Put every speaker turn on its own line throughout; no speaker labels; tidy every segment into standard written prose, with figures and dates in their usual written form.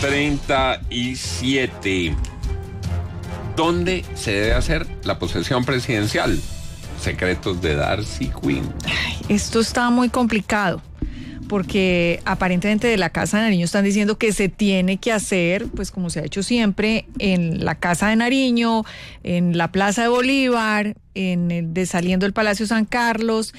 8:37. ¿Dónde se debe hacer la posesión presidencial? Secretos de Darcy Quinn.
Esto está muy complicado, porque aparentemente de la Casa de Nariño están diciendo que se tiene que hacer, pues como se ha hecho siempre, en la Casa de Nariño, en la Plaza de Bolívar, saliendo del Palacio San Carlos.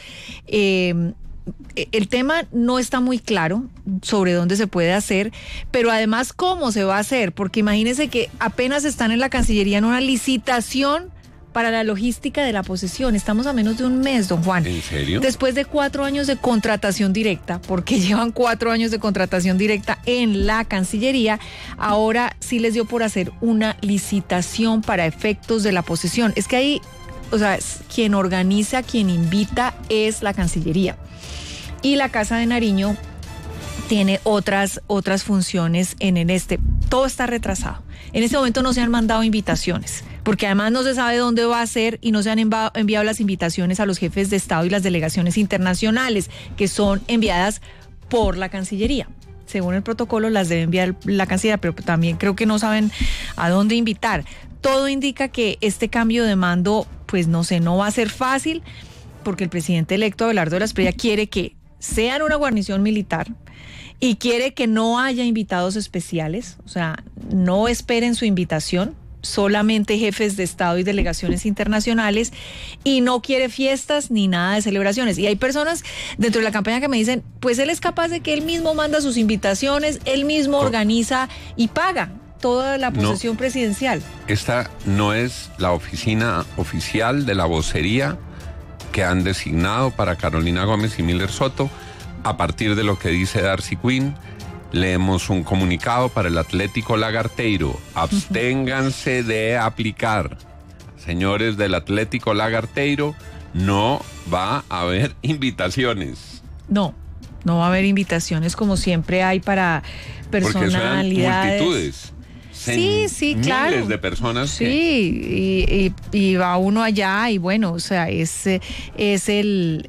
El tema no está muy claro sobre dónde se puede hacer, pero además cómo se va a hacer, porque imagínense que apenas están en la Cancillería en una licitación para la logística de la posesión. Estamos a menos de un mes, don Juan.
¿En serio?
Después de 4 años de contratación directa, porque llevan 4 años de contratación directa en la Cancillería, ahora sí les dio por hacer una licitación para efectos de la posesión. Es que ahí, o sea, quien organiza, quien invita es la Cancillería. Y la Casa de Nariño tiene otras funciones todo está retrasado. En este momento no se han mandado invitaciones, porque además no se sabe dónde va a ser y no se han enviado las invitaciones a los jefes de Estado y las delegaciones internacionales, que son enviadas por la Cancillería. Según el protocolo las debe enviar la Cancillería, pero también creo que no saben a dónde invitar. Todo indica que este cambio de mando, pues no va a ser fácil, porque el presidente electo Abelardo de la Espriella quiere que sean una guarnición militar y quiere que no haya invitados especiales, o sea, no esperen su invitación, solamente jefes de Estado y delegaciones internacionales, y no quiere fiestas ni nada de celebraciones. Y hay personas dentro de la campaña que me dicen, pues él es capaz de que él mismo manda sus invitaciones, él mismo organiza y paga toda la posesión presidencial.
Esta no es la oficina oficial de la vocería que han designado para Carolina Gómez y Miller Soto. A partir de lo que dice Darcy Quinn, leemos un comunicado para el Atlético Lagarteiro. Absténganse de aplicar. Señores del Atlético Lagarteiro, no va a haber invitaciones.
No va a haber invitaciones como siempre hay para personalidades.
Porque multitudes.
Sí, claro.
Miles de personas.
Sí, y va uno allá y bueno, o sea, es el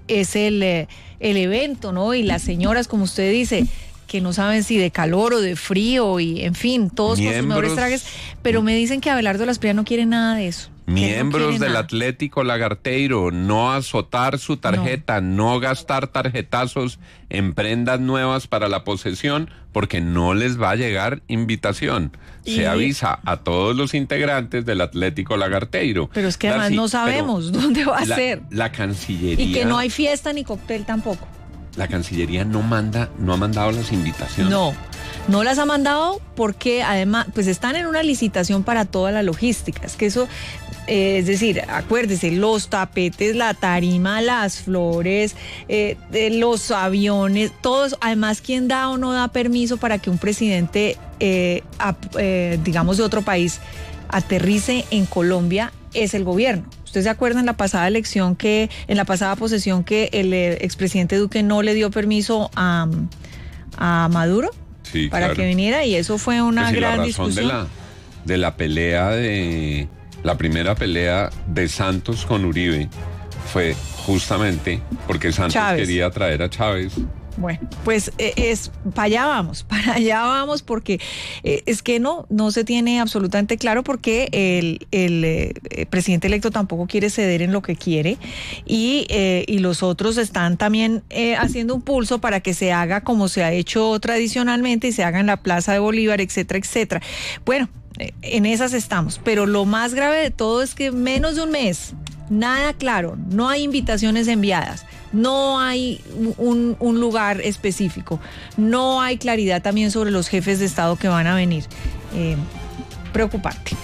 evento, ¿no? Y las señoras, como usted dice, que no saben si de calor o de frío y en fin, todos con sus mejores trajes, pero me dicen que Abelardo de la Espriella no quiere nada de eso.
Miembros del Atlético Lagarteiro, no azotar su tarjeta, no gastar tarjetazos en prendas nuevas para la posesión, porque no les va a llegar invitación. Se avisa a todos los integrantes del Atlético Lagarteiro.
Pero es que además no sabemos dónde va a ser.
La Cancillería.
Y que no hay fiesta ni cóctel tampoco.
La Cancillería no ha mandado las invitaciones.
No las ha mandado porque además pues están en una licitación para toda la logística. Es que eso, es decir, acuérdese, los tapetes, la tarima, las flores, los aviones, todo eso. Además, ¿quién da o no da permiso para que un presidente, digamos de otro país, aterrice en Colombia? Es el gobierno. ¿Usted se acuerda en la pasada elección en la pasada posesión que el expresidente Duque no le dio permiso a Maduro?
Sí,
para que viniera, y eso fue una gran discusión.
De la pelea la primera pelea de Santos con Uribe fue justamente porque Santos quería traer a Chávez.
Bueno, pues para allá vamos, porque es que no se tiene absolutamente claro porque el presidente electo tampoco quiere ceder en lo que quiere y los otros están también haciendo un pulso para que se haga como se ha hecho tradicionalmente y se haga en la Plaza de Bolívar, etcétera, etcétera. Bueno, en esas estamos, pero lo más grave de todo es que menos de un mes, nada claro, no hay invitaciones enviadas, no hay un lugar específico, no hay claridad también sobre los jefes de Estado que van a venir. Preocupante.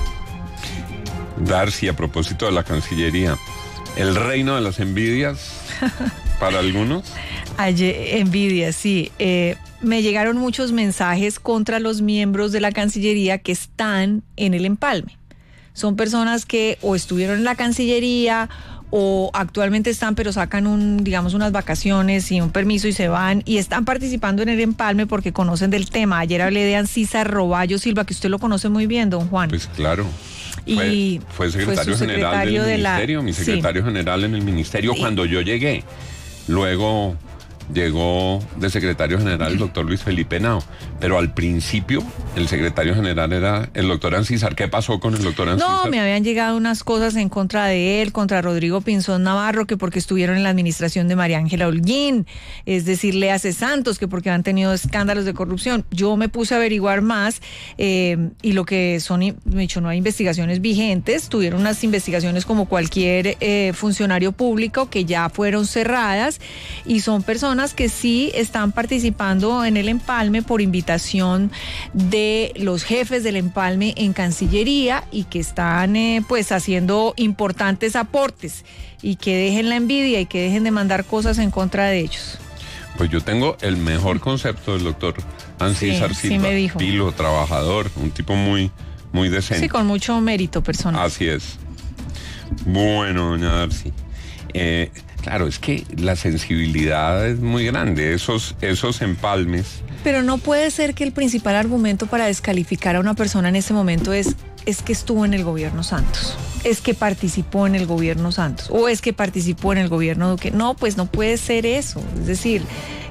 Darcy, a propósito de la Cancillería, el reino de las envidias para algunos.
Envidia, sí. Me llegaron muchos mensajes contra los miembros de la Cancillería que están en el empalme. Son personas que o estuvieron en la Cancillería o actualmente están, pero sacan unas vacaciones y un permiso y se van y están participando en el empalme porque conocen del tema. Ayer hablé de Ancísar Roballo Silva, que usted lo conoce muy bien, don Juan.
Pues claro. Fue secretario general del ministerio, mi secretario general en el ministerio cuando yo llegué. Luego llegó de secretario general el doctor Luis Felipe Henao, pero al principio el secretario general era el doctor Ancísar. ¿Qué pasó con el doctor Ancísar?
No, me habían llegado unas cosas en contra de él, contra Rodrigo Pinzón Navarro, que porque estuvieron en la administración de María Ángela Holguín, es decir, Lea C. Santos, que porque han tenido escándalos de corrupción. Yo me puse a averiguar más y lo que son, de hecho, no hay investigaciones vigentes, tuvieron unas investigaciones como cualquier funcionario público que ya fueron cerradas y son personas que sí están participando en el empalme por invitación de los jefes del empalme en Cancillería y que están pues haciendo importantes aportes y que dejen la envidia y que dejen de mandar cosas en contra de ellos.
Pues yo tengo el mejor concepto del doctor Ancísar Silva,
sí me dijo.
pilo, trabajador, un tipo muy decente.
Sí, con mucho mérito personal.
Así es. Bueno, doña Darcy. Claro, es que la sensibilidad es muy grande, esos empalmes.
Pero no puede ser que el principal argumento para descalificar a una persona en este momento es que estuvo en el gobierno Santos, es que participó en el gobierno Santos, o es que participó en el gobierno Duque. No, pues no puede ser eso. Es decir,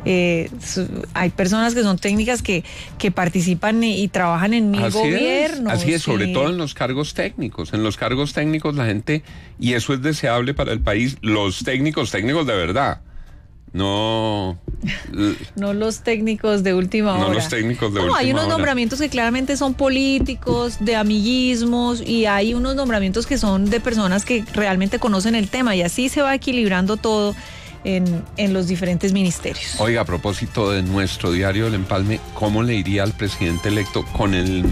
hay personas que son técnicas que participan y trabajan en mi gobierno.
Así es, sobre todo en los cargos técnicos. En los cargos técnicos la gente, y eso es deseable para el país, los técnicos de verdad. No
los técnicos de última hora.
No los técnicos de última hora.
Hay unos nombramientos que claramente son políticos, de amiguismos, y hay unos nombramientos que son de personas que realmente conocen el tema, y así se va equilibrando todo en los diferentes ministerios.
Oiga, a propósito de nuestro diario El Empalme, ¿cómo le iría al presidente electo con el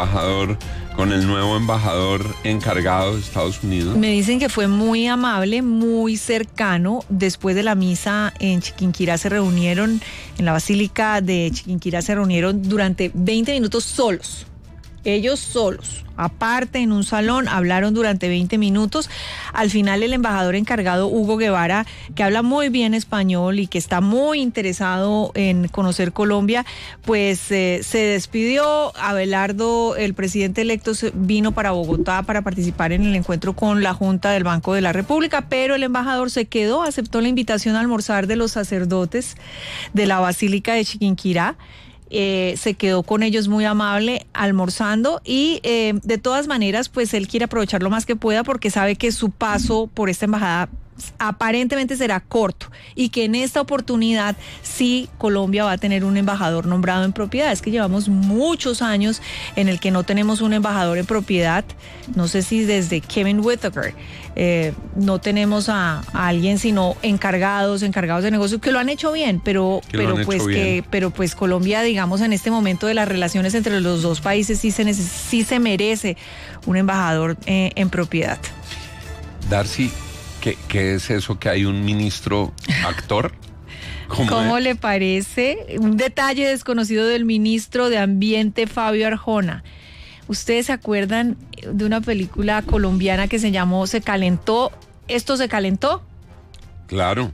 nuevo embajador encargado de Estados Unidos?
Me dicen que fue muy amable, muy cercano. Después de la misa en Chiquinquirá en la Basílica de Chiquinquirá se reunieron durante 20 minutos solos. Ellos solos, aparte en un salón, hablaron durante 20 minutos. Al final el embajador encargado, Hugo Guevara, que habla muy bien español y que está muy interesado en conocer Colombia, pues se despidió. Abelardo, el presidente electo, vino para Bogotá para participar en el encuentro con la Junta del Banco de la República, pero el embajador se quedó, aceptó la invitación a almorzar de los sacerdotes de la Basílica de Chiquinquirá. Se quedó con ellos muy amable almorzando y de todas maneras pues él quiere aprovechar lo más que pueda porque sabe que su paso por esta embajada aparentemente será corto y que en esta oportunidad sí Colombia va a tener un embajador nombrado en propiedad. Es que llevamos muchos años en el que no tenemos un embajador en propiedad. No sé si desde Kevin Whitaker no tenemos a alguien sino encargados de negocios que lo han hecho bien, pero pues Colombia, digamos, en este momento de las relaciones entre los dos países sí se merece un embajador en propiedad.
Darcy, ¿qué es eso que hay un ministro actor?
¿Cómo le parece? Un detalle desconocido del ministro de Ambiente, Fabio Arjona. ¿Ustedes se acuerdan de una película colombiana que se llamó Se Calentó? ¿Esto se calentó?
Claro.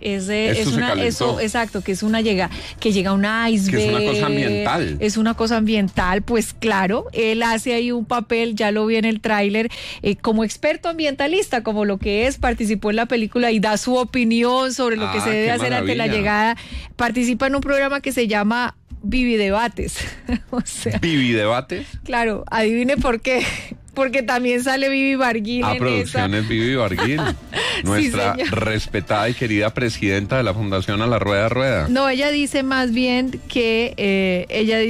Exacto, que es una llega un iceberg.
Que es una cosa ambiental.
Es una cosa ambiental, pues claro, él hace ahí un papel, ya lo vi en el tráiler, como experto ambientalista, como lo que es, participó en la película y da su opinión sobre lo que se debe hacer ante la llegada. Participa en un programa que se llama Vividebates. O sea,
¿Vividebates?
Claro, adivine por qué. Porque también sale Vivi Barguil en
producciones Vivi Barguil, nuestra respetada y querida presidenta de la Fundación A la Rueda Rueda.
No, ella dice más bien que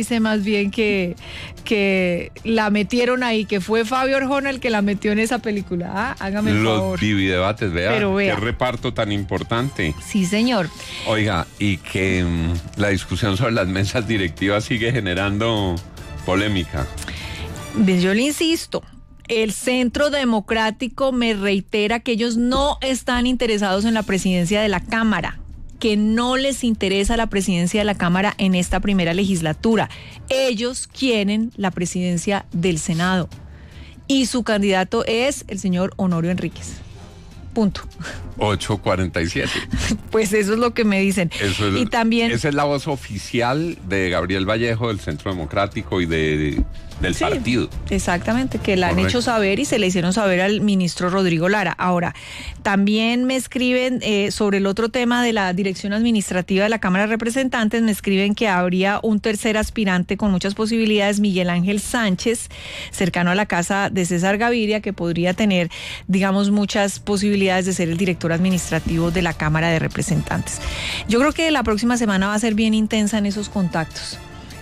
la metieron ahí, que fue Fabio Arjona el que la metió en esa película. Hágame el favor.
Los Vividebates, vea, qué reparto tan importante.
Sí, señor.
Oiga, y que la discusión sobre las mesas directivas sigue generando polémica.
Yo le insisto, el Centro Democrático me reitera que ellos no están interesados en la presidencia de la Cámara, que no les interesa la presidencia de la Cámara en esta primera legislatura. Ellos quieren la presidencia del Senado y su candidato es el señor Honorio Enríquez. punto.
8:47.
Pues eso es lo que me dicen. Y también...
Esa es la voz oficial de Gabriel Vallejo, del Centro Democrático y del partido.
Exactamente, que la han hecho saber y se le hicieron saber al ministro Rodrigo Lara. Ahora, también me escriben sobre el otro tema de la dirección administrativa de la Cámara de Representantes, me escriben que habría un tercer aspirante con muchas posibilidades, Miguel Ángel Sánchez, cercano a la casa de César Gaviria, que podría tener, digamos, muchas posibilidades de ser el director administrativo de la Cámara de Representantes. Yo creo que la próxima semana va a ser bien intensa en esos contactos.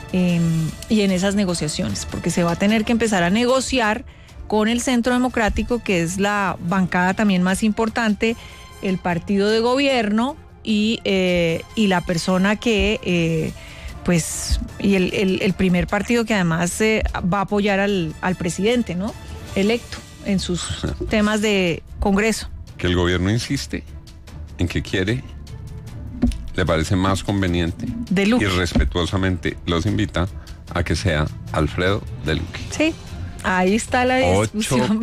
Y en esas negociaciones, porque se va a tener que empezar a negociar con el Centro Democrático, que es la bancada también más importante, el partido de gobierno y la persona que, y el primer partido que además va a apoyar al presidente, ¿no? Electo en sus temas de Congreso.
Que el gobierno insiste en que quiere... le parece más conveniente y respetuosamente los invita a que sea Alfredo de Luque.
Sí, ahí está la discusión.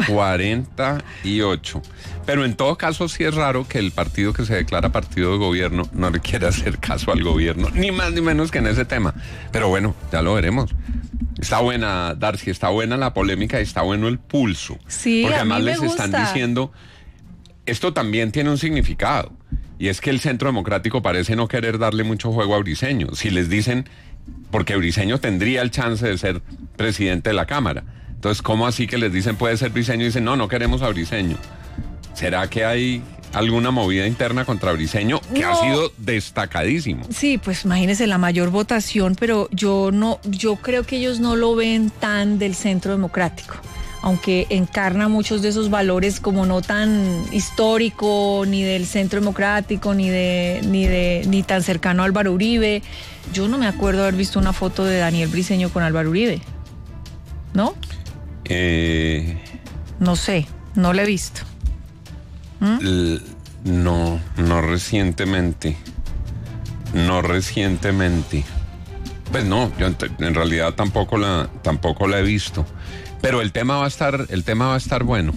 8:48. Pero en todo caso sí es raro que el partido que se declara partido de gobierno no le quiera hacer caso al gobierno, ni más ni menos que en ese tema. Pero bueno, ya lo veremos. Está buena, Darcy, está buena la polémica y está bueno el pulso.
Sí,
porque
a mí
además
me
les
gusta.
están diciendo, esto también tiene un significado. Y es que el Centro Democrático parece no querer darle mucho juego a Briceño. Si les dicen, porque Briceño tendría el chance de ser presidente de la Cámara. Entonces, ¿cómo así que les dicen puede ser Briceño? Y dicen, no queremos a Briceño. ¿Será que hay alguna movida interna contra Briceño que ha sido destacadísimo?
Sí, pues imagínese la mayor votación, pero yo creo que ellos no lo ven tan del Centro Democrático, aunque encarna muchos de esos valores como no tan histórico, ni del Centro Democrático, ni tan cercano a Álvaro Uribe. Yo no me acuerdo haber visto una foto de Daniel Briceño con Álvaro Uribe, ¿no? No sé, no lo he visto.
No recientemente. Pues no, yo en realidad tampoco la he visto. Pero el tema va a estar bueno.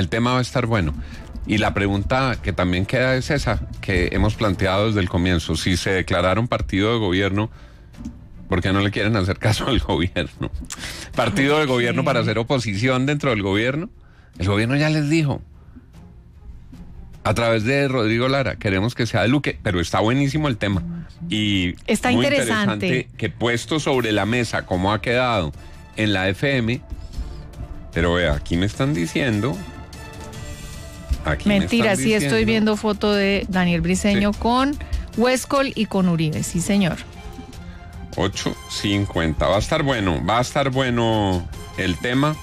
Y la pregunta que también queda es esa, que hemos planteado desde el comienzo. Si se declararon partido de gobierno, ¿por qué no le quieren hacer caso al gobierno? Partido de gobierno para hacer oposición dentro del gobierno. El gobierno ya les dijo, a través de Rodrigo Lara, queremos que sea de Luque, pero está buenísimo el tema. Y
está
muy
interesante
que puesto sobre la mesa como ha quedado en la FM, pero vea, aquí me están diciendo...
Mentira, sí estoy viendo foto de Daniel Briceño con Huescol y con Uribe, sí señor.
8:50, va a estar bueno el tema.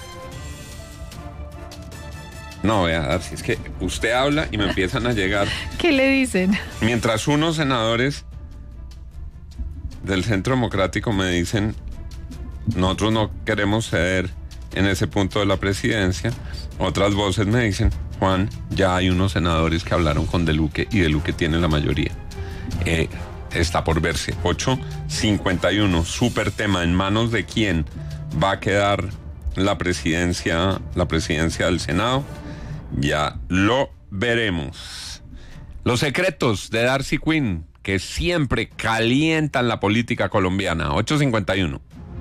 No, vea, si es que usted habla y me empiezan a llegar.
¿Qué le dicen?
Mientras unos senadores del Centro Democrático me dicen, nosotros no queremos ceder en ese punto de la presidencia, otras voces me dicen, Juan, ya hay unos senadores que hablaron con De Luque y De Luque tiene la mayoría. Está por verse. 8:51, súper tema. ¿En manos de quién va a quedar la presidencia del Senado? Ya lo veremos. Los secretos de Darcy Quinn, que siempre calientan la política colombiana. 8:51.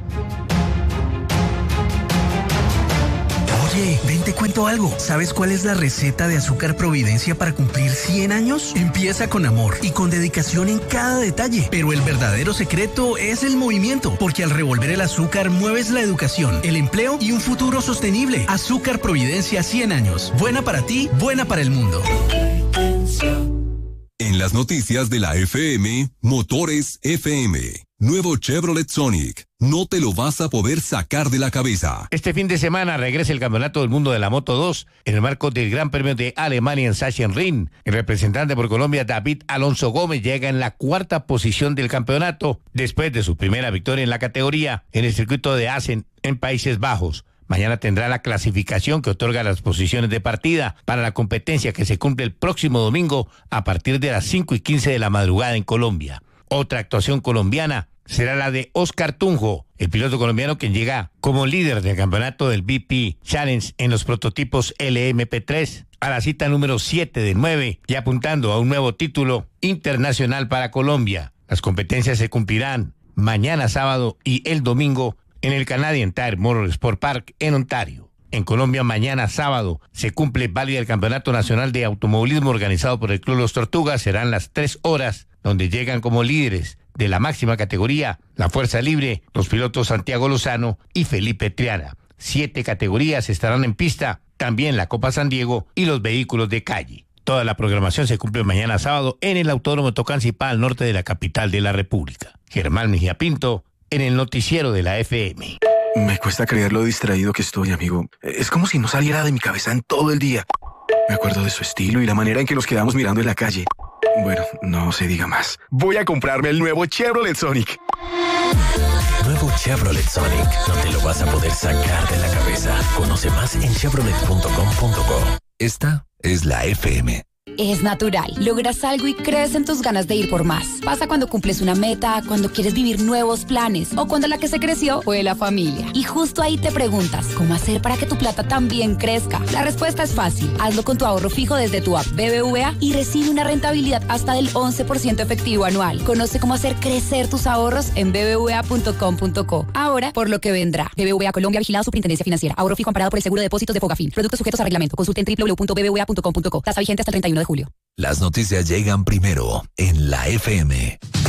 Oye, ven, te cuento algo. ¿Sabes cuál es la receta de Azúcar Providencia para cumplir 100 años? Empieza con amor y con dedicación en cada detalle. Pero el verdadero secreto es el movimiento, porque al revolver el azúcar mueves la educación, el empleo y un futuro sostenible. Azúcar Providencia 100 años. Buena para ti, buena para el mundo.
En las noticias de la FM, Motores FM. Nuevo Chevrolet Sonic. No te lo vas a poder sacar de la cabeza.
Este fin de semana regresa el Campeonato del Mundo de la Moto 2 en el marco del Gran Premio de Alemania en Sachsenring. El representante por Colombia, David Alonso Gómez, llega en la cuarta posición del campeonato después de su primera victoria en la categoría en el circuito de Assen en Países Bajos. Mañana tendrá la clasificación que otorga las posiciones de partida para la competencia que se cumple el próximo domingo a partir de las 5:15 de la madrugada en Colombia. Otra actuación colombiana será la de Oscar Tunjo, el piloto colombiano quien llega como líder del campeonato del BP Challenge en los prototipos LMP3. a la cita número 7 de 9 y apuntando a un nuevo título internacional para Colombia. Las competencias se cumplirán mañana sábado y el domingo en el Canadian Tire Motorsport Park en Ontario. En Colombia, mañana sábado, se cumple válida el Campeonato Nacional de Automovilismo organizado por el Club Los Tortugas. Serán las 3 horas, donde llegan como líderes de la máxima categoría la Fuerza Libre, los pilotos Santiago Lozano y Felipe Triana. 7 categorías estarán en pista, también la Copa San Diego y los vehículos de calle. Toda la programación se cumple mañana sábado en el Autódromo Tocancipá, al norte de la capital de la República. Germán Mejía Pinto, en el noticiero de la FM.
Me cuesta creer lo distraído que estoy, amigo. Es como si no saliera de mi cabeza en todo el día. Me acuerdo de su estilo y la manera en que nos quedamos mirando en la calle. Bueno, no se diga más. Voy a comprarme el nuevo Chevrolet Sonic.
Nuevo Chevrolet Sonic. No te lo vas a poder sacar de la cabeza. Conoce más en chevrolet.com.co. Esta es la FM.
Es natural. Logras algo y crees en tus ganas de ir por más. Pasa cuando cumples una meta, cuando quieres vivir nuevos planes o cuando la que se creció fue la familia. Y justo ahí te preguntas, ¿cómo hacer para que tu plata también crezca? La respuesta es fácil. Hazlo con tu ahorro fijo desde tu app BBVA y recibe una rentabilidad hasta del 11% efectivo anual. Conoce cómo hacer crecer tus ahorros en bbva.com.co. Ahora, por lo que vendrá. BBVA Colombia, vigilado Superintendencia Financiera. Ahorro fijo amparado por el Seguro de Depósitos de Fogafín. Productos sujetos a reglamento. Consulte en www.bbva.com.co. Tasa vigente hasta el 31 de julio.
Las noticias llegan primero en la FM.